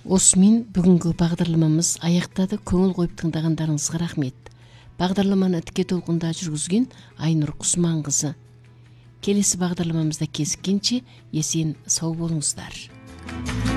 Осымен бүгінгі бағдарламамыз аяқтады. Көңіл қойып тыңдағандарыңызға рахмет. Бағдарламаны ітке толқында жүргізген Айнұр Құсманқызы. Келесі бағдарламамызда кезіккенше есен сау болыңыздар.